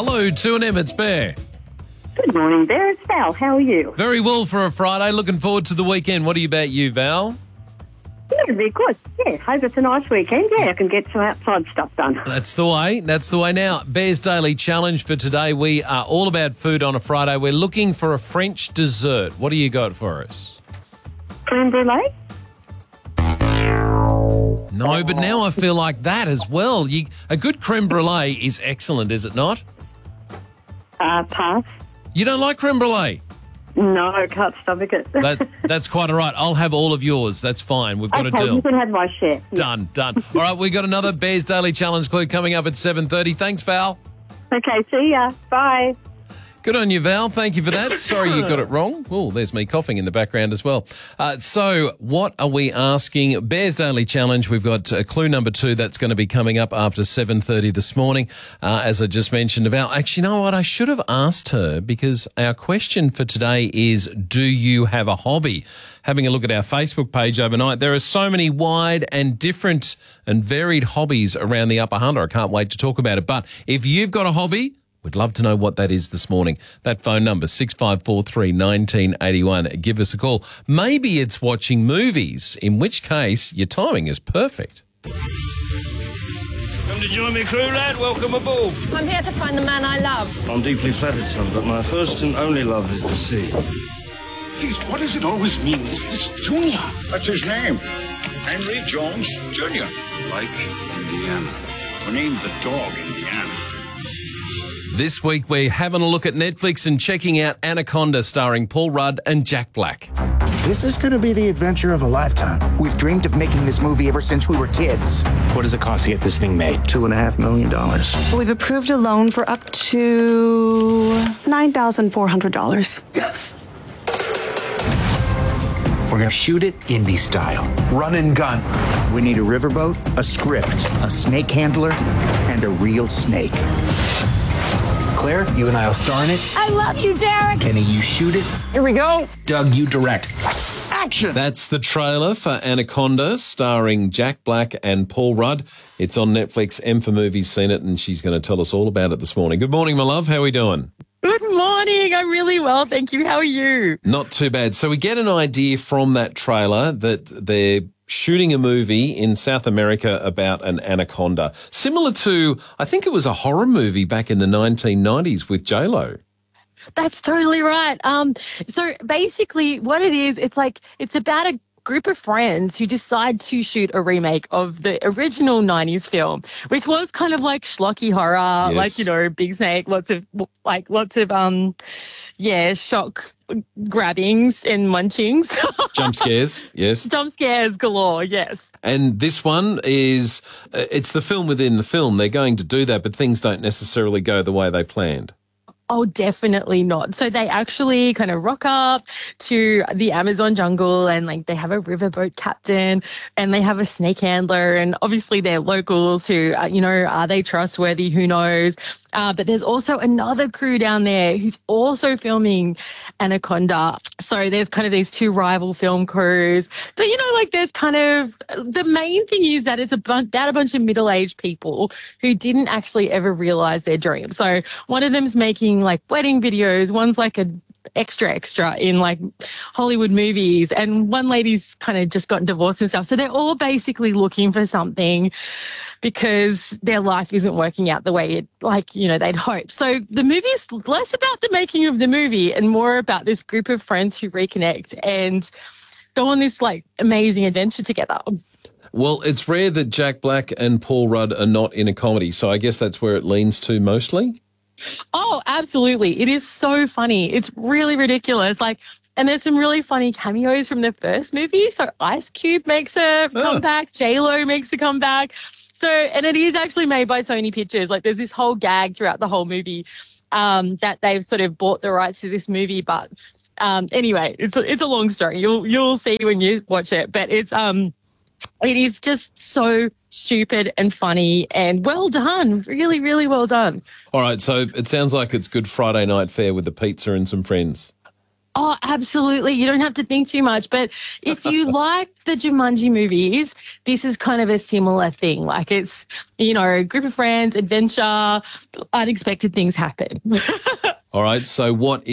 Hello, 2AM, it's Bear. Good morning, Bear. It's Val. How are you? Very well for a Friday. Looking forward to the weekend. What about you, Val? It'll be good. Yeah, hope it's a nice weekend. Yeah, I can get some outside stuff done. That's the way. That's the way. Now, Bear's Daily Challenge for today. We are all about food on a Friday. We're looking for a French dessert. What do you got for us? Creme brulee? No, but now I feel like that as well. A good creme brulee is excellent, is it not? Pass. You don't like creme brulee? No, can't stomach it. That's quite all right. I'll have all of yours. That's fine. We've got a Okay, deal. you can have my share. Done. All right, we got another Bears Daily Challenge clue coming up at 7:30. Thanks, Val. Okay, see ya. Bye. Good on you, Val. Thank you for that. Sorry you got it wrong. Oh, there's me coughing in the background as well. So what are we asking? Bears Daily Challenge. We've got clue number 2 that's going to be coming up after 7:30 this morning. As I just mentioned to Val. Actually, you know what? I should have asked her because our question for today is, do you have a hobby? Having a look at our Facebook page overnight, there are so many wide and different and varied hobbies around the Upper Hunter. I can't wait to talk about it. But if you've got a hobby, we'd love to know what that is this morning. That phone number, 6543 1981. Give us a call. Maybe it's watching movies, in which case your timing is perfect. Come to join me, crew, lad. Welcome aboard. I'm here to find the man I love. I'm deeply flattered, son, but my first and only love is the sea. Geez, what does it always mean? This Junior. That's his name. Henry Jones Jr. Like Indiana. We named the dog Indiana. This week we're having a look at Netflix and checking out Anaconda, starring Paul Rudd and Jack Black. This is going to be the adventure of a lifetime. We've dreamed of making this movie ever since we were kids. What does it cost to get this thing made? $2.5 million. We've approved a loan for up to $9,400. Yes. We're going to shoot it indie style. Run and gun. We need a riverboat, a script, a snake handler, and a real snake. Claire, you and I will star in it. I love you, Derek. Kenny, you shoot it. Here we go. Doug, you direct. Action! That's the trailer for Anaconda, starring Jack Black and Paul Rudd. It's on Netflix. M for Movies seen it, and she's going to tell us all about it this morning. Good morning, my love. How are we doing? Good morning. I'm really well, thank you. How are you? Not too bad. So we get an idea from that trailer that they're shooting a movie in South America about an anaconda, similar to, I think it was a horror movie back in the 1990s with J-Lo. That's totally right. So basically what it is, it's about a group of friends who decide to shoot a remake of the original 90s film, which was kind of like schlocky horror, Yes. Big Snake, lots of shock grabbings and munchings. Jump scares, yes. Jump scares galore, yes. And this one is, it's the film within the film. They're going to do that, but things don't necessarily go the way they planned. Oh, definitely not. So they actually kind of rock up to the Amazon jungle and they have a riverboat captain and they have a snake handler, and obviously they're locals who, are they trustworthy? Who knows? But there's also another crew down there who's also filming Anaconda. So there's kind of these two rival film crews. But, there's kind of, the main thing is that it's about a bunch of middle-aged people who didn't actually ever realize their dream. So one of them's making wedding videos, one's a extra in Hollywood movies, and one lady's kind of just gotten divorced and stuff. So they're all basically looking for something because their life isn't working out the way they'd hoped. So the movie is less about the making of the movie and more about this group of friends who reconnect and go on this amazing adventure together. Well, it's rare that Jack Black and Paul Rudd are not in a comedy, so I guess that's where it leans to mostly. Oh, absolutely. It is so funny. It's really ridiculous. And there's some really funny cameos from the first movie. So Ice Cube makes a comeback. J-Lo makes a comeback. So, and it is actually made by Sony Pictures. There's this whole gag throughout the whole movie that they've sort of bought the rights to this movie. But anyway, it's a long story. You'll see when you watch it. But it is just so stupid and funny and well done. Really, really well done. All right, so it sounds like it's good Friday night fare with the pizza and some friends. Oh, absolutely. You don't have to think too much. But if you like the Jumanji movies, this is kind of a similar thing. Like it's, a group of friends, adventure, unexpected things happen. All right. So what